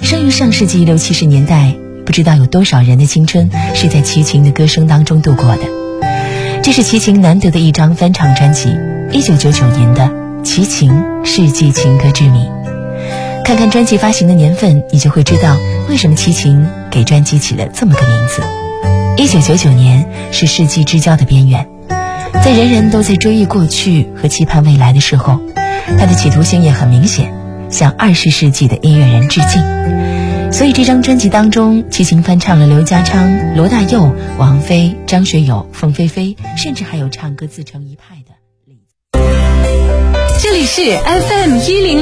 生于上世纪60、70年代，不知道有多少人的青春是在齐秦的歌声当中度过的。这是齐秦难得的一张翻唱专辑，1999年的《齐秦世纪情歌之谜》。看看专辑发行的年份，你就会知道为什么齐秦给专辑起了这么个名字。1999年是世纪之交的边缘，在人人都在追忆过去和期盼未来的时候，他的企图心也很明显，向20世纪的音乐人致敬。所以这张专辑当中，齐秦翻唱了刘家昌、罗大佑、王菲、张学友、凤飞飞，甚至还有唱歌自成一派的。 这里是 FM10